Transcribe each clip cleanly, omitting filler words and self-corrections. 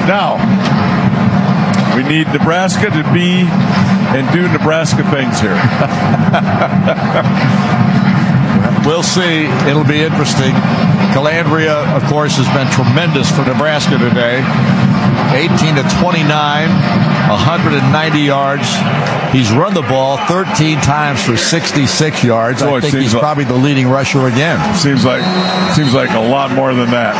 Now, we need Nebraska to be and do Nebraska things here. We'll see. It'll be interesting. Calandria, of course, has been tremendous for Nebraska today. 18 to 29, 190 yards. He's run the ball 13 times for 66 yards. I think he's probably the leading rusher again. Seems like a lot more than that.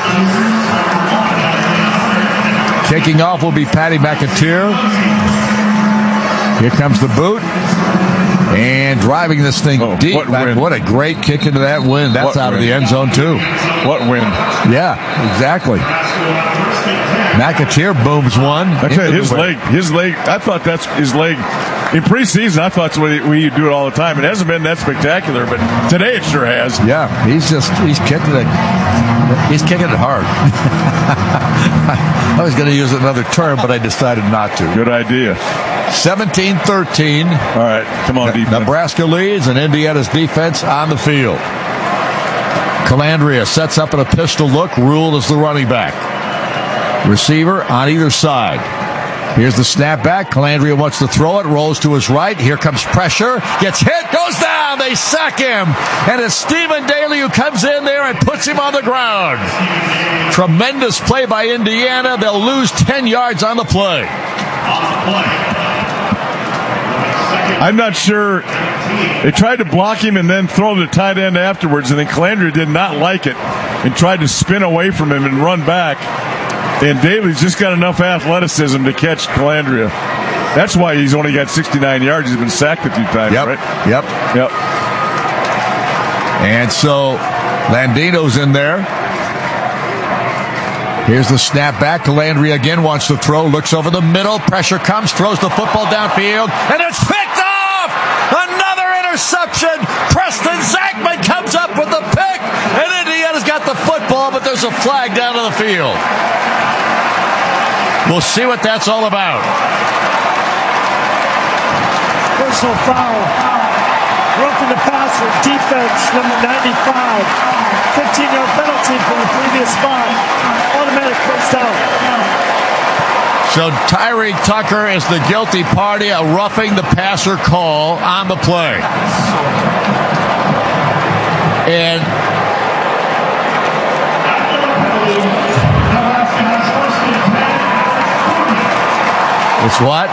Kicking off will be Patty McAteer. Here comes the boot. And driving this thing deep. What a great kick into that wind. That's out of the end zone, too. What wind? Yeah, exactly. McAteer booms one. I tell you, his leg, I thought that's his leg. In preseason, I thought that's the way you do it all the time. It hasn't been that spectacular, but today it sure has. Yeah, he's kicking it. He's kicking it hard. I was going to use another term, but I decided not to. Good idea. 17-13. All right, come on, defense. Nebraska leads, and Indiana's defense on the field. Calandria sets up in a pistol look. Rule is the running back. Receiver on either side. Here's the snap back. Calandria wants to throw it. Rolls to his right. Here comes pressure. Gets hit. Goes down. They sack him. And it's Stephen Daly who comes in there and puts him on the ground. Tremendous play by Indiana. They'll lose 10 yards on the play. I'm not sure. They tried to block him and then throw the tight end afterwards, and then Calandria did not like it and tried to spin away from him and run back. And Daly's just got enough athleticism to catch Calandria. That's why he's only got 69 yards. He's been sacked a few times, right? Yep. And so Landino's in there. Here's the snap back. Calandria again wants to throw. Looks over the middle. Pressure comes. Throws the football downfield. And it's picked off! Another interception. Preston Zachman comes up with the pick. And Indiana's got the football, but there's a flag down to the field. We'll see what that's all about. Personal foul. Roughing the passer. Defense, number 95. 15-yard penalty from the previous spot. Automatic first down. So Tyree Tucker is the guilty party of roughing the passer call on the play. And it's what?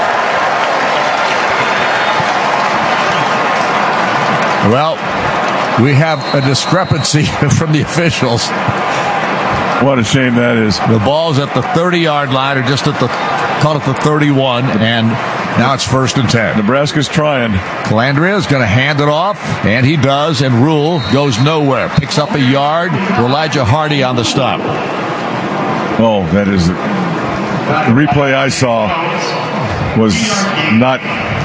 Well, we have a discrepancy from the officials. What a shame that is. The ball's at the 30-yard line, or just at the 31, and now it's 1st and 10. Nebraska's trying. Calandria is going to hand it off, and he does, and Rule goes nowhere. Picks up a yard. Elijah Hardy on the stop. Oh, that is it. The replay I saw was not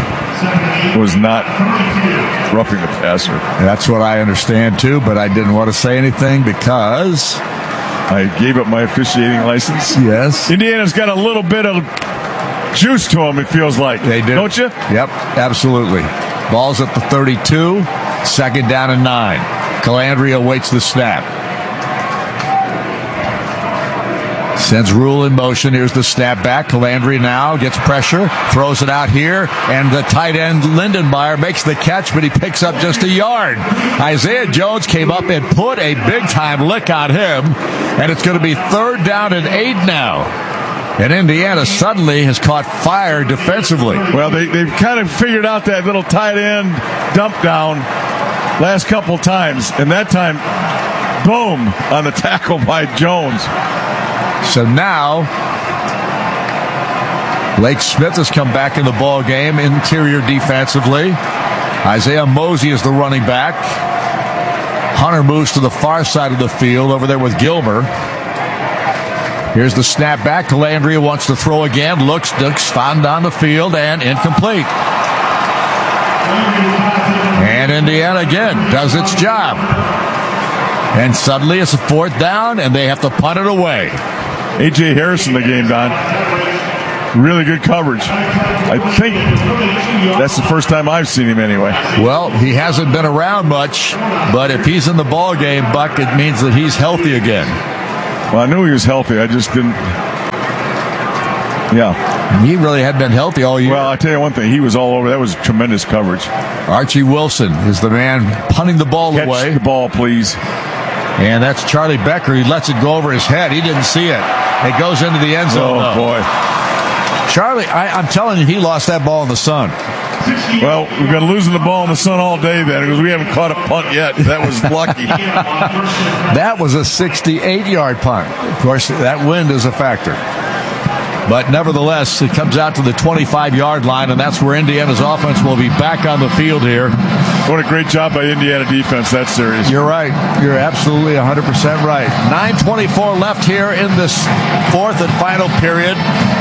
roughing the passer. That's what I understand, too, but I didn't want to say anything because I gave up my officiating license. Yes. Indiana's got a little bit of juice to them, it feels like. They do. Don't you? Yep, absolutely. Ball's at the 32, 2nd down and 9. Calandria waits the snap. Sends Rule in motion. Here's the snap back. Calandria now gets pressure, throws it out here, and the tight end Lindenmeyer makes the catch, but he picks up just a yard. Isaiah Jones came up and put a big-time lick on him, and it's going to be 3rd down and 8 now. And Indiana suddenly has caught fire defensively. Well, they've kind of figured out that little tight end dump down last couple times, and that time, boom, on the tackle by Jones. So now, Blake Smith has come back in the ball game, interior defensively. Isaiah Mosey is the running back. Hunter moves to the far side of the field over there with Gilmer. Here's the snap back. Calandria wants to throw again. Looks found on the field and incomplete. And Indiana again does its job. And suddenly it's a 4th down, and they have to punt it away. A.J. Harrison, the game, Don. Really good coverage. I think that's the first time I've seen him anyway. Well, he hasn't been around much, but if he's in the ball game, Buck, it means that he's healthy again. Well, I knew he was healthy. I just didn't Yeah. He really had been healthy all year. Well, I tell you one thing. He was all over. That was tremendous coverage. Archie Wilson is the man punting the ball Catch away. the ball, please. And that's Charlie Becker. He lets it go over his head. He didn't see it. It goes into the end zone. Oh, boy. Charlie, I'm telling you, he lost that ball in the sun. Well, we're going to lose the ball in the sun all day then because we haven't caught a punt yet. That was lucky. That was a 68-yard punt. Of course, that wind is a factor. But nevertheless, it comes out to the 25-yard line, and that's where Indiana's offense will be back on the field here. What a great job by Indiana defense that series. You're right. You're absolutely 100% right. 9:24 left here in this fourth and final period.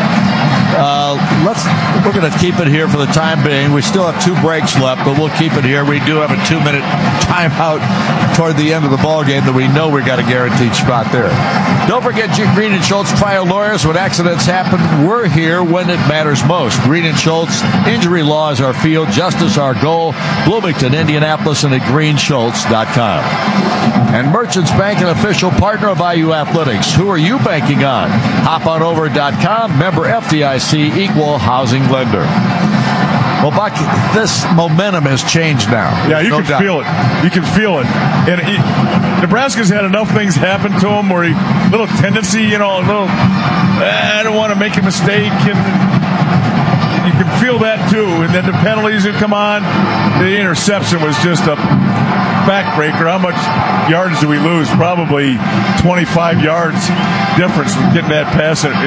We're going to keep it here for the time being. We still have 2 breaks left, but we'll keep it here. We do have a 2-minute timeout toward the end of the ball game that we know we got a guaranteed spot there. Don't forget Green and Schultz Trial Lawyers. When accidents happen, we're here when it matters most. Green and Schultz, injury law is our field, justice our goal. Bloomington, Indianapolis, and at greenschultz.com. And Merchants Bank, an official partner of IU Athletics. Who are you banking on? HopOnOver.com, member FDIC, equal housing lender. Well, Buck, this momentum has changed now. Yeah, you can feel it. You can feel it. And Nebraska's had enough things happen to him where little tendency, I don't want to make a mistake. And you can feel that, too. And then the penalties have come on. The interception was just a backbreaker. How much yards do we lose? Probably 25 yards difference with getting that pass, that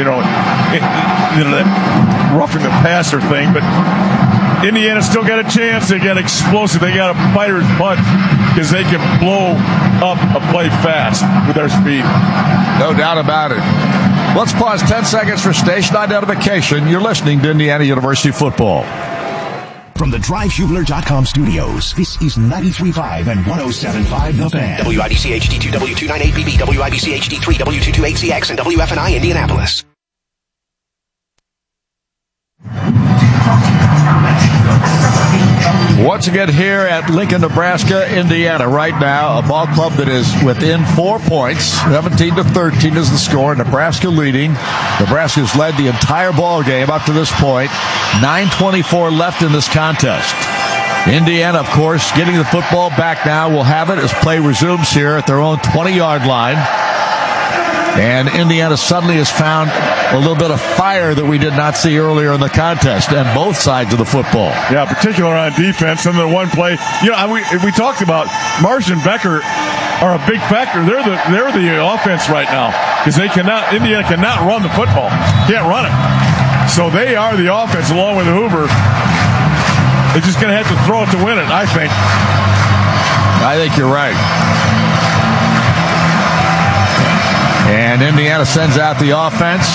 roughing the passer thing. But Indiana still got a chance. They got explosive. They got a fighter's punch because they can blow up a play fast with their speed. No doubt about it. Let's pause 10 seconds for station identification. You're listening to Indiana University football. From the DriveShubler.com studios, this is 93.5 and 107.5 The Fan. WIBC HD2, W298BB, WIBC HD3, W228CX, and WFNI Indianapolis. Once again here at Lincoln, Nebraska, Indiana. Right now, a ball club that is within 4 points. 17-13 is the score. Nebraska leading. Nebraska's led the entire ball game up to this point. 9:24 left in this contest. Indiana, of course, getting the football back now. Will have it as play resumes here at their own 20-yard line. And Indiana suddenly has found a little bit of fire that we did not see earlier in the contest, and both sides of the football. Yeah, particularly on defense. And the one play, we talked about Marsh and Becker are a big factor. They're the offense right now because Indiana cannot run the football, can't run it. So they are the offense along with Hoover. They're just going to have to throw it to win it, I think. I think you're right. And Indiana sends out the offense.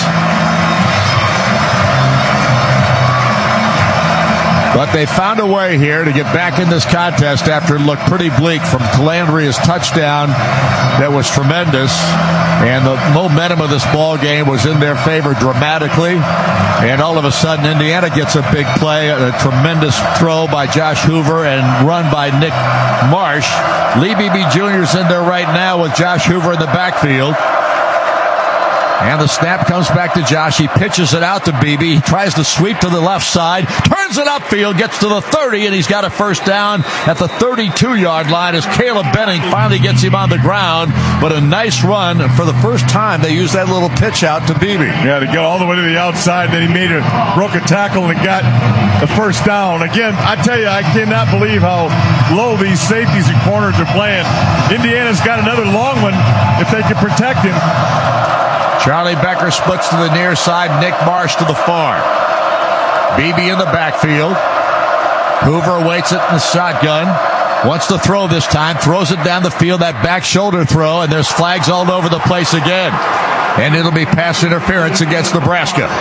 But they found a way here to get back in this contest after it looked pretty bleak from Calandria's touchdown. That was tremendous. And the momentum of this ball game was in their favor dramatically. And all of a sudden, Indiana gets a big play, a tremendous throw by Josh Hoover and run by Nick Marsh. Lee Beebe Jr. is in there right now with Josh Hoover in the backfield. And the snap comes back to Josh. He pitches it out to Beebe. He tries to sweep to the left side, turns it upfield, gets to the 30, and he's got a first down at the 32-yard line as Caleb Benning finally gets him on the ground. But a nice run. For the first time, they used that little pitch out to Beebe. Yeah, to get all the way to the outside. Then he broke a tackle and got the first down. Again, I tell you, I cannot believe how low these safeties and corners are playing. Indiana's got another long one if they can protect him. Charlie Becker splits to the near side. Nick Marsh to the far. Beebe in the backfield. Hoover waits it in the shotgun. Wants to throw this time. Throws it down the field. That back shoulder throw. And there's flags all over the place again. And it'll be pass interference against Nebraska.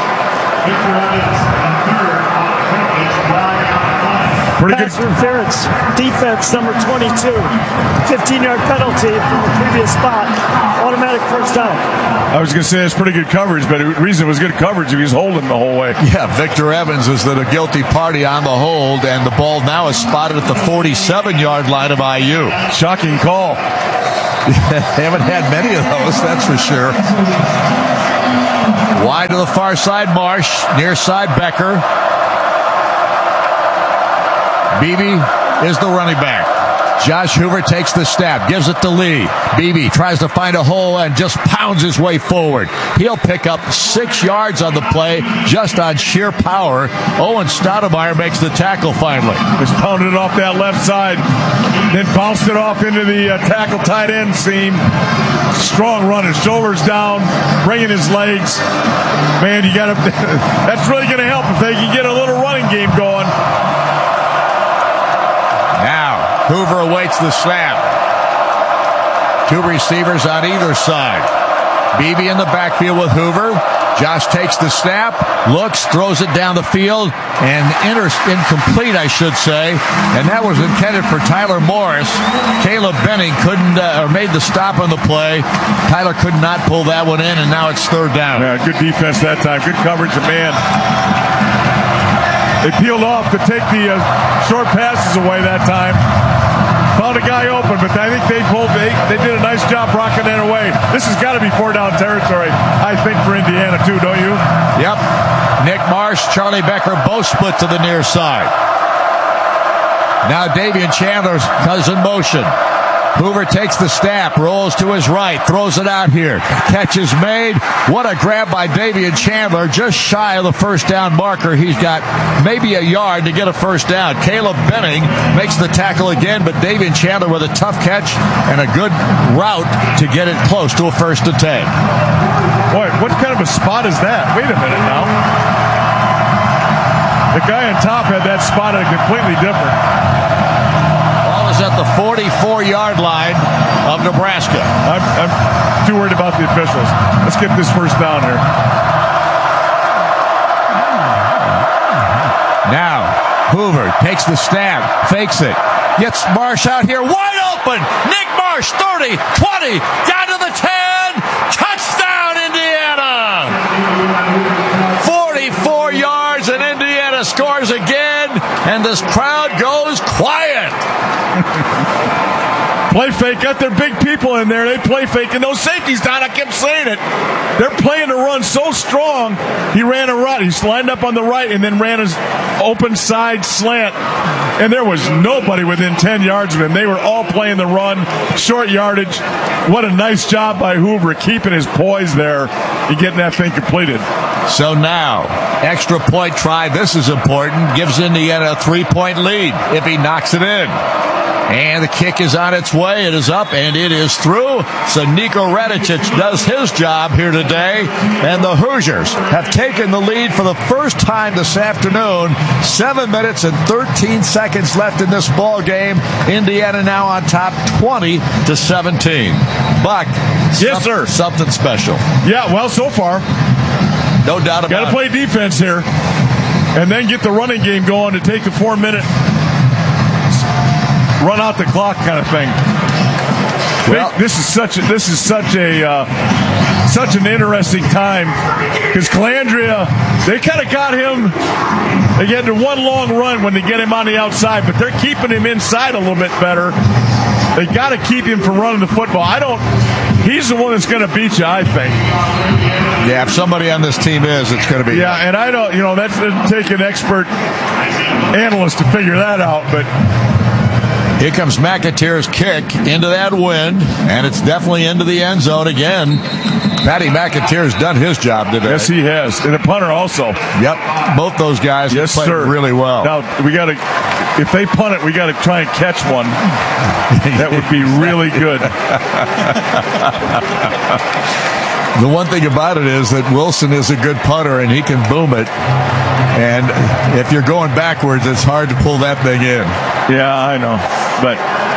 Pretty good interference. Defense number 22. 15-yard penalty from the previous spot. Automatic first down. I was going to say it's pretty good coverage, but the reason it was good coverage, he was holding the whole way. Yeah, Victor Evans is the guilty party on the hold, and the ball now is spotted at the 47-yard line of IU. Shocking call. They haven't had many of those, that's for sure. Wide to the far side, Marsh. Near side, Becker. Beebe is the running back. Josh Hoover takes the snap, gives it to Lee. Beebe tries to find a hole and just pounds his way forward. He'll pick up 6 yards on the play just on sheer power. Owen Stoudemire makes the tackle finally. Just pounded it off that left side, then bounced it off into the tackle tight end seam. Strong run, his shoulders down, bringing his legs. Man, you got to. That's really going to help if they can get a little running game going. Now, Hoover awaits the snap. 2 receivers on either side. Beebe in the backfield with Hoover. Josh takes the snap, looks, throws it down the field, and incomplete, I should say. And that was intended for Tyler Morris. Caleb Benning made the stop on the play. Tyler could not pull that one in, and now it's 3rd down. Yeah, good defense that time. Good coverage of man. They peeled off to take the short passes away that time. Found a guy open, but I think they did a nice job rocking that away. This has got to be 4-down territory, I think, for Indiana, too, don't you? Yep. Nick Marsh, Charlie Becker both split to the near side. Now Davian Chandler comes in motion. Hoover takes the snap, rolls to his right, throws it out here. Catch is made. What a grab by Davian Chandler, just shy of the 1st down marker. He's got maybe a yard to get a 1st down. Caleb Benning makes the tackle again, but Davian Chandler with a tough catch and a good route to get it close to a 1st and 10. Boy, what kind of a spot is that? Wait a minute now. The guy on top had that spot completely different. At the 44-yard line of Nebraska. I'm too worried about the officials. Let's get this 1st down here. Now, Hoover takes the snap, fakes it, gets Marsh out here wide open. Nick Marsh, 30, 20, down to the 10. Touchdown, Indiana! 44 yards and Indiana scores again, and this crowd goes quiet. Play fake, got their big people in there. They play fake, and those safeties, Don, I kept saying it. They're playing the run so strong. He ran a route. He's lined up on the right and then ran his open side slant. And there was nobody within 10 yards of him. They were all playing the run, short yardage. What a nice job by Hoover keeping his poise there and getting that thing completed. So now, extra point try. This is important. Gives Indiana a 3-point lead if he knocks it in. And the kick is on its way. It is up, and it is through. So Niko Radicic does his job here today. And the Hoosiers have taken the lead for the first time this afternoon. 7 minutes and 13 seconds left in this ball game. Indiana now on top 20-17. Buck. Yes, sir. Something special. Yeah, well, so far. No doubt about it. Got to play defense here. And then get the running game going to take a 4-minute run out the clock kind of thing. Well, this is such an interesting time because Calandria, they kind of got him. They get into one long run when they get him on the outside, but they're keeping him inside a little bit better. They got to keep him from running the football. He's the one that's going to beat you, I think. Yeah, if somebody on this team is, it's going to be. Yeah, and I don't. That doesn't take an expert analyst to figure that out, but. Here comes McAteer's kick into that wind, and it's definitely into the end zone again. Patty McAteer's done his job today. Yes, he has. And a punter also. Yep. Both those guys have played really well. Now, if they punt it, we got to try and catch one. That would be really good. The one thing about it is that Wilson is a good punter, and he can boom it. And if you're going backwards, it's hard to pull that thing in. Yeah, I know. But,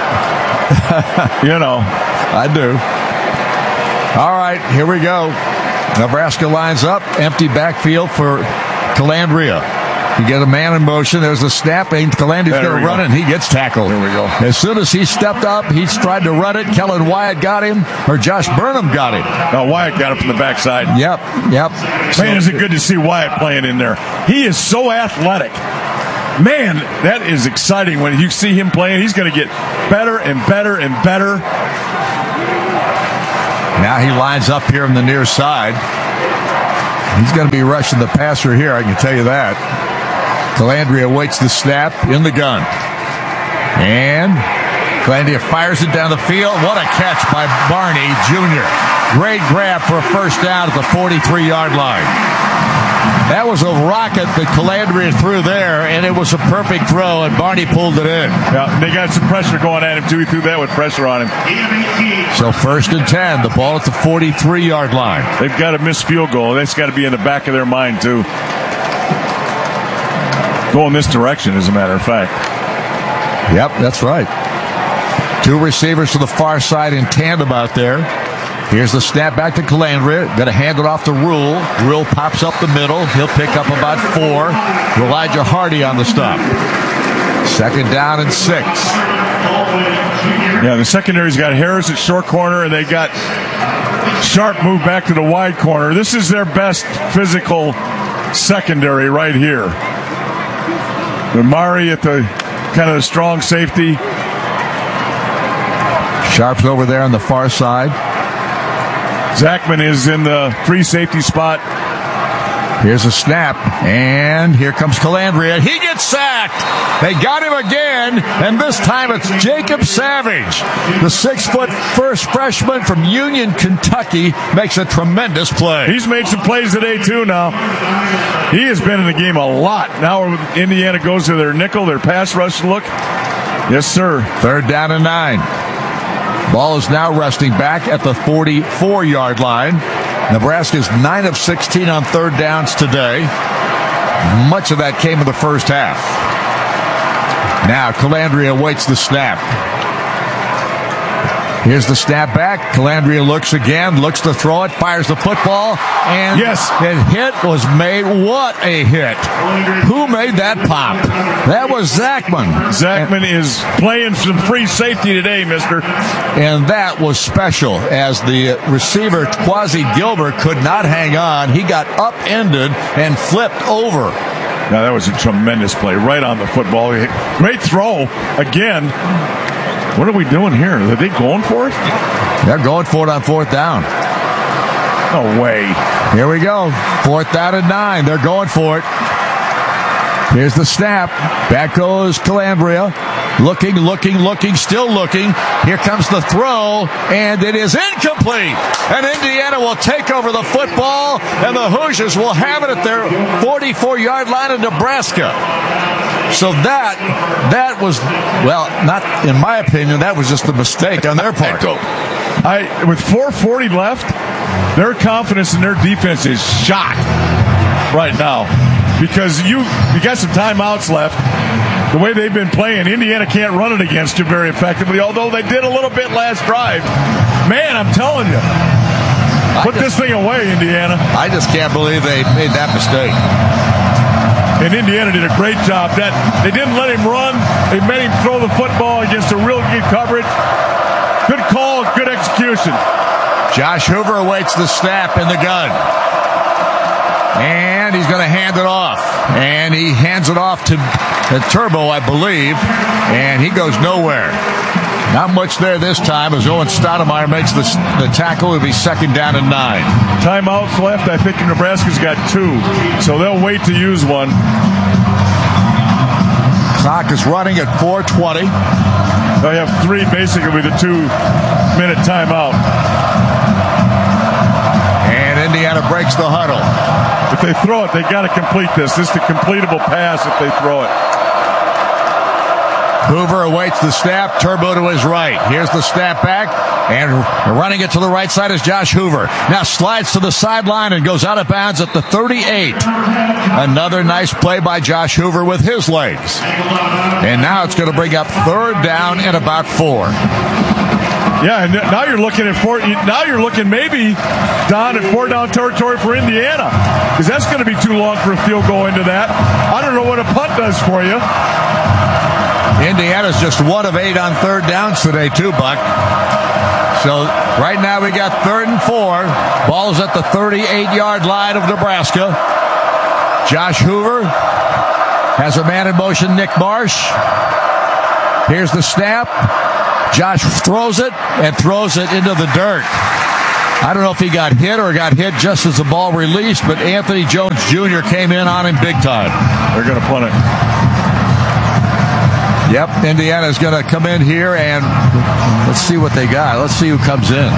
I do. All right, here we go. Nebraska lines up. Empty backfield for Calandria. You get a man in motion. There's a snap, and Calandria's going to run it, and he gets tackled. There we go. As soon as he stepped up, he tried to run it. Kellen Wyatt got him, or Josh Burnham got him. No, Wyatt got him from the backside. Yep. Man, is it good to see Wyatt playing in there. He is so athletic. Man, that is exciting when you see him playing. He's going to get better and better and better. Now he lines up here on the near side. He's going to be rushing the passer here, I can tell you that. Calandria waits the snap in the gun. And Calandria fires it down the field. What a catch by Barney Jr. Great grab for a first down at the 43-yard line. That was a rocket that Calandria threw there, and it was a perfect throw, and Barney pulled it in. Yeah, they got some pressure going at him, too. He threw that with pressure on him. So 1st and 10, the ball at the 43-yard line. They've got a missed field goal. That's got to be in the back of their mind, too. Going this direction, as a matter of fact. Yep, that's right. 2 receivers to the far side in tandem out there. Here's the snap back to Calandria. Going to hand it off to Rule. Rule pops up the middle. He'll pick up about 4. Elijah Hardy on the stop. 2nd down and 6. Yeah, the secondary's got Harris at short corner, and they got Sharp moved back to the wide corner. This is their best physical secondary right here. Mari at the kind of the strong safety. Sharp's over there on the far side. Zachman is in the free safety spot. Here's a snap, and here comes Calandria. He gets sacked. They got him again, and this time it's Jacob Savage. The 6'1" freshman from Union, Kentucky, makes a tremendous play. He's made some plays today, too, now. He has been in the game a lot. Now Indiana goes to their nickel, their pass rush look. Yes, sir. 3rd down and 9. Ball is now resting back at the 44-yard line. Nebraska's 9 of 16 on 3rd downs today. Much of that came in the first half. Now Calandria waits the snap. Here's the snap back. Calandria looks again, looks to throw it, fires the football, and yes, the hit was made. What a hit. Who made that pop? That was Zachman. Zachman is playing some free safety today, mister. And that was special, as the receiver, Quasi Gilbert, could not hang on. He got upended and flipped over. Now, that was a tremendous play, right on the football. Great throw, again. What are we doing here? Are they going for it? They're going for it on 4th down. No way. Here we go. 4th down and 9. They're going for it. Here's the snap. Back goes Calandria. Looking, still looking. Here comes the throw, and it is incomplete. And Indiana will take over the football, and the Hoosiers will have it at their 44-yard line in Nebraska. So that was, well, not in my opinion, that was just a mistake on their part. With 4:40 left, their confidence in their defense is shot right now, because you got some timeouts left. The way they've been playing, Indiana can't run it against you very effectively, although they did a little bit last drive. Man, I'm telling you, put this thing away, Indiana. I just can't believe they made that mistake. And Indiana did a great job. That they didn't let him run. They made him throw the football against a real good coverage. Good call, good execution. Josh Hoover awaits the snap in the gun. And he's going to hand it off. And he hands it off to Turbo, I believe. And he goes nowhere. Not much there this time as Owen Stoudemire makes the tackle. It'll be 2nd down and 9. Timeouts left. I think Nebraska's got 2. So they'll wait to use one. Clock is running at 4:20. They have 3 basically with a 2-minute timeout. And Indiana breaks the huddle. If they throw it, they got to complete this. This is the completable pass if they throw it. Hoover awaits the snap. Turbo to his right. Here's the snap back. And running it to the right side is Josh Hoover. Now slides to the sideline and goes out of bounds at the 38. Another nice play by Josh Hoover with his legs. And now it's going to bring up 3rd down and about 4. Yeah, and now you're looking at 4. Now you're looking maybe down at 4-down territory for Indiana, because that's going to be too long for a field goal into that. I don't know what a punt does for you. Indiana's just 1 of 8 on 3rd downs today, too, Buck. So right now we got 3rd and 4. Ball's at the 38-yard line of Nebraska. Josh Hoover has a man in motion, Nick Marsh. Here's the snap. Josh throws it into the dirt. I don't know if he got hit or got hit just as the ball released, but Anthony Jones Jr. came in on him big time. They're going to punt it. Yep, Indiana's going to come in here, and let's see what they got. Let's see who comes in.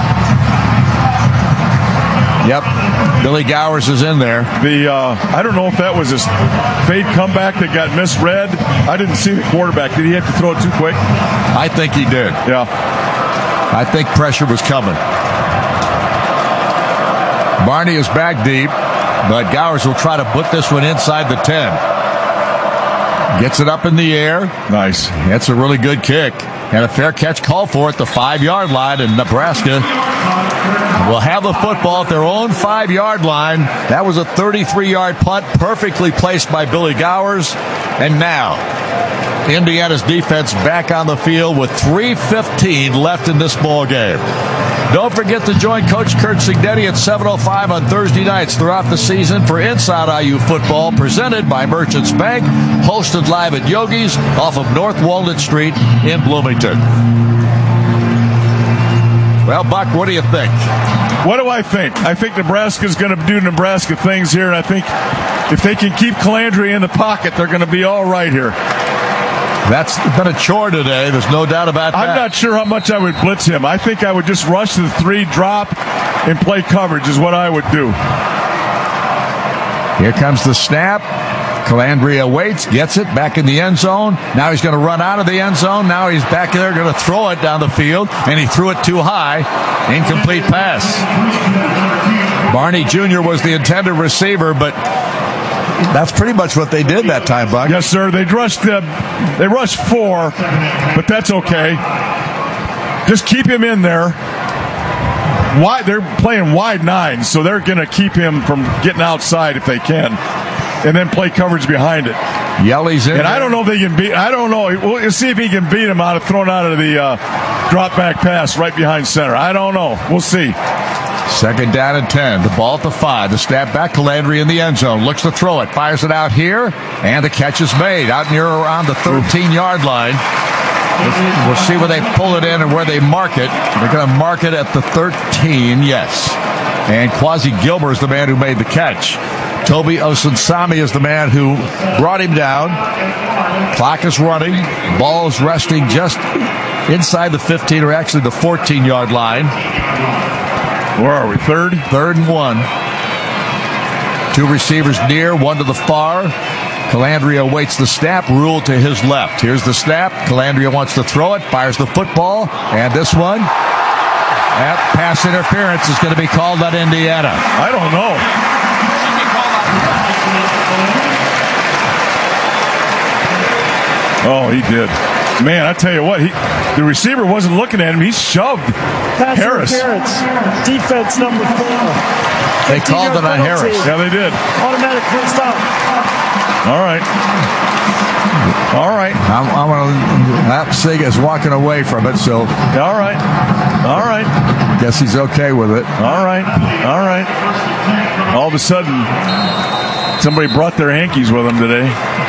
Yep, Billy Gowers is in there. I don't know if that was a fade comeback that got misread. I didn't see the quarterback. Did he have to throw it too quick? I think he did. Yeah. I think pressure was coming. Barney is back deep, but Gowers will try to put this one inside the 10. Gets it up in the air. Nice. That's a really good kick. And a fair catch called for at the 5-yard line, and Nebraska will have the football at their own 5-yard line. That was a 33-yard punt, perfectly placed by Billy Gowers. And now, Indiana's defense back on the field with 3:15 left in this ball game. Don't forget to join Coach Kurt Cignetti at 7:05 on Thursday nights throughout the season for Inside IU Football, presented by Merchants Bank, hosted live at Yogi's off of North Walnut Street in Bloomington. Well, Buck, what do you think? What do I think? I think Nebraska's going to do Nebraska things here, and I think if they can keep Calandria in the pocket, they're going to be all right here. That's been a chore today. There's no doubt about that. I'm not sure how much I would blitz him. I think I would just rush to the 3, drop, and play coverage is what I would do. Here comes the snap. Calandria waits, gets it back in the end zone. Now he's going to run out of the end zone. Now he's back there going to throw it down the field, and he threw it too high. Incomplete pass. Barney Jr. was the intended receiver, but that's pretty much what they did that time, Buck. Yes, sir. They rushed 4, but that's okay. Just keep him in there. They're playing wide 9, so they're going to keep him from getting outside if they can, and then play coverage behind it. Yelley's in. And there. I don't know if they can beat. I don't know. We'll see if he can beat him out of throwing out of the drop back pass right behind center. I don't know. We'll see. Second down and 10. The ball at the 5. The snap back. Calandria in the end zone. Looks to throw it. Fires it out here. And the catch is made. Out near around the 13-yard line. We'll see where they pull it in and where they mark it. They're going to mark it at the 13, yes. And Quasi Gilbert is the man who made the catch. Toby Osunsami is the man who brought him down. Clock is running. Ball is resting just inside the 15, or actually the 14-yard line. Where are we? Third? 3rd and 1. 2 receivers near, 1 to the far. Calandria waits the snap. Rule to his left. Here's the snap. Calandria wants to throw it. Fires the football. And this one. That pass interference is going to be called on Indiana. I don't know. Oh, he did. Man, I tell you what, the receiver wasn't looking at him. He shoved Pass Harris. Interference. Defense number 4. They called it on Harris. Yeah, they did. Automatic first down. All right. All right. That Sig is walking away from it, so. All right. All right. Guess he's okay with it. All right. All right. All of a sudden, somebody brought their hankies with them today.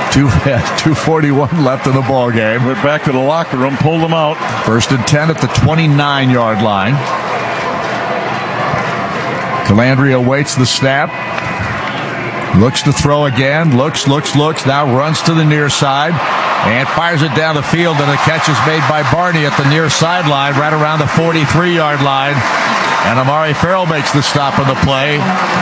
2:41 left in the ball game. Went back to the locker room, pulled them out. 1st and 10 at the 29-yard line. Calandria waits the snap. Looks to throw again. Looks. Now runs to the near side and fires it down the field. And the catch is made by Barney at the near sideline, right around the 43-yard line. And Amari Farrell makes the stop on the play.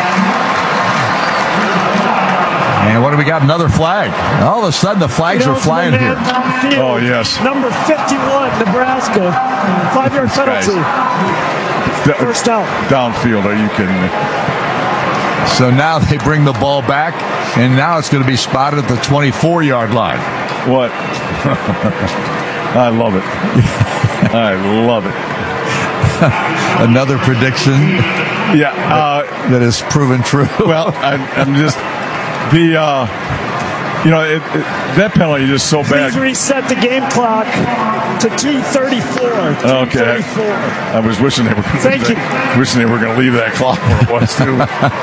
And what do we got? Another flag. All of a sudden, the flags are flying here. Oh, yes. Number 51, Nebraska. 5-yard penalty. First down. Downfield. Are you kidding me? So now they bring the ball back, and now it's going to be spotted at the 24-yard line. What? I love it. I love it. Another prediction. Yeah. That is proven true. Well, I'm just... that penalty is just so bad. Please reset the game clock to 2:34. Okay. I was wishing they were. Wishing they were going to leave that clock where it was too.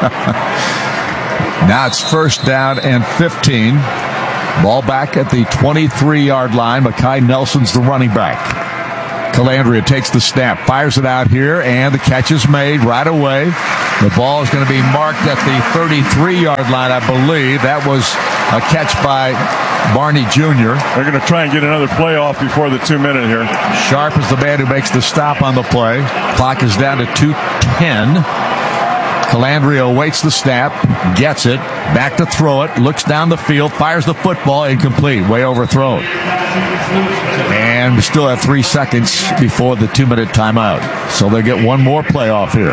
Now it's 1st down and 15. Ball back at the 23-yard line. Mekhi Nelson's the running back. Calandria takes the snap, fires it out here, and the catch is made right away. The ball is going to be marked at the 33-yard line, I believe. That was a catch by Barney Jr. They're going to try and get another play off before the 2-minute here. Sharp is the man who makes the stop on the play. Clock is down to 2:10. Calandria awaits the snap, gets it, back to throw it, looks down the field, fires the football, incomplete, way overthrown. And we still have 3 seconds before the 2-minute timeout. So they get one more playoff here.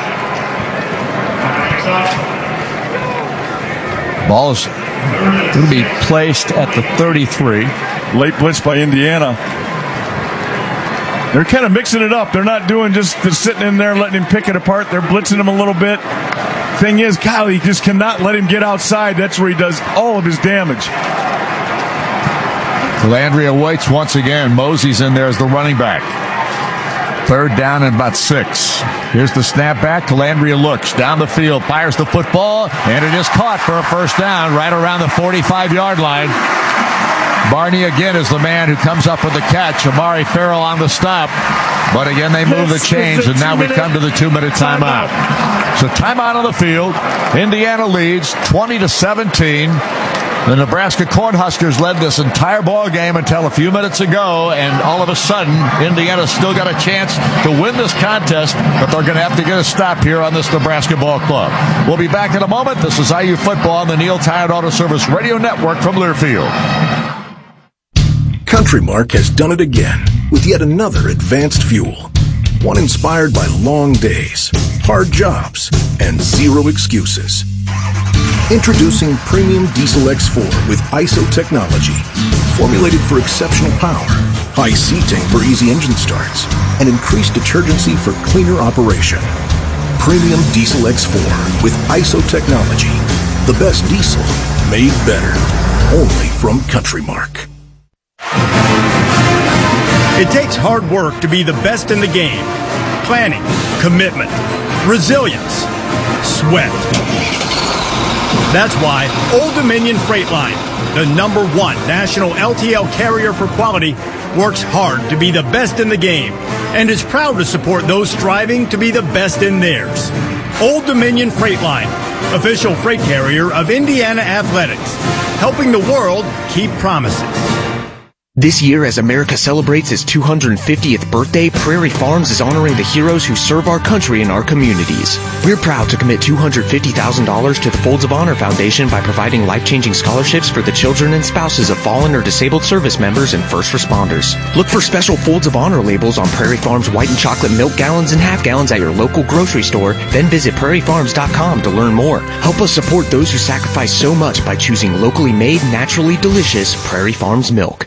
Ball is going to be placed at the 33. Late blitz by Indiana. They're kind of mixing it up. They're not doing just sitting in there letting him pick it apart. They're blitzing him a little bit. Thing is, Kyle, he just cannot let him get outside. That's where he does all of his damage. Calandria waits once again. Mosey's in there as the running back. 3rd down and about 6. Here's the snap back. Calandria looks down the field, fires the football, and it is caught for a first down right around the 45-yard line. Barney again is the man who comes up with the catch. Amari Farrell on the stop. But again, they move the chains, and now we come to the 2-minute timeout. So timeout on the field. Indiana leads 20-17. The Nebraska Cornhuskers led this entire ball game until a few minutes ago, and all of a sudden, Indiana's still got a chance to win this contest, but they're going to have to get a stop here on this Nebraska ball club. We'll be back in a moment. This is IU Football on the Neil Tide Auto Service Radio Network from Learfield. Country Mark has done it again with yet another advanced fuel. One inspired by long days, hard jobs, and zero excuses. Introducing Premium Diesel X4 with ISO technology, formulated for exceptional power, high C-tank for easy engine starts, and increased detergency for cleaner operation. Premium Diesel X4 with ISO technology. The best diesel made better. Only from Country Mark. It takes hard work to be the best in the game. Planning, commitment, resilience, sweat. That's why Old Dominion Freight Line, the #1 national LTL carrier for quality, works hard to be the best in the game and is proud to support those striving to be the best in theirs. Old Dominion Freight Line, official freight carrier of Indiana Athletics, helping the world keep promises. This year, as America celebrates its 250th birthday, Prairie Farms is honoring the heroes who serve our country and our communities. We're proud to commit $250,000 to the Folds of Honor Foundation by providing life-changing scholarships for the children and spouses of fallen or disabled service members and first responders. Look for special Folds of Honor labels on Prairie Farms white and chocolate milk gallons and half gallons at your local grocery store. Then visit prairiefarms.com to learn more. Help us support those who sacrifice so much by choosing locally made, naturally delicious Prairie Farms milk.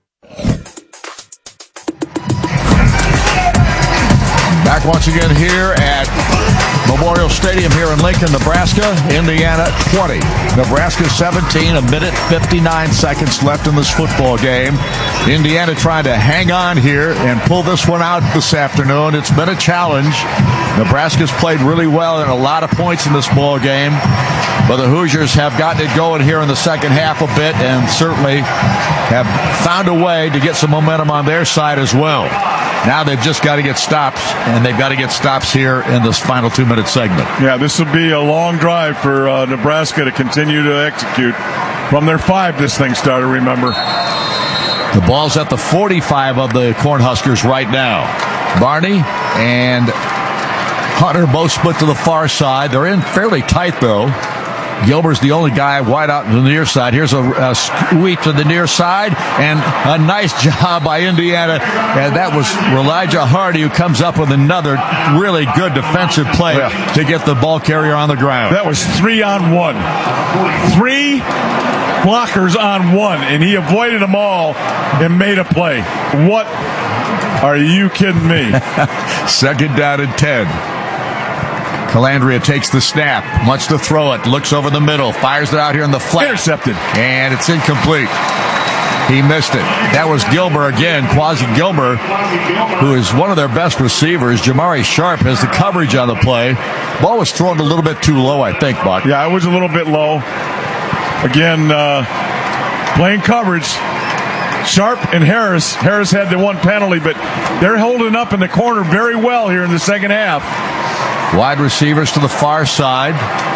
Back once again here at Memorial Stadium here in Lincoln, Nebraska. Indiana 20. Nebraska 17. 1:59 seconds left in this football game. Indiana trying to hang on here and pull this one out this afternoon. It's been a challenge. Nebraska's played really well and a lot of points in this ball game. But the Hoosiers have gotten it going here in the second half a bit and certainly have found a way to get some momentum on their side as well. Now they've just got to get stops, and they've got to get stops here in this final 2-minute segment. Yeah, this will be a long drive for Nebraska to continue to execute. From their 5, this thing started, remember. The ball's at the 45 of the Cornhuskers right now. Barney and Hunter both split to the far side. They're in fairly tight, though. Gilbert's the only guy wide out to the near side. Here's a sweep to the near side, and a nice job by Indiana. And that was Elijah Hardy who comes up with another really good defensive play to get the ball carrier on the ground. That was 3-on-1. 3 blockers on 1, and he avoided them all and made a play. What? Are you kidding me? 2nd down and 10. Calandria takes the snap, wants to throw it, looks over the middle, fires it out here in the flat. Intercepted. And it's incomplete. He missed it. That was Gilmer again, Quasi Gilmer, who is one of their best receivers. Jamari Sharp has the coverage on the play. Ball was thrown a little bit too low, I think, Buck. Yeah, it was a little bit low. Again, playing coverage. Sharp and Harris. Harris had the one penalty, but they're holding up in the corner very well here in the second half. Wide receivers to the far side.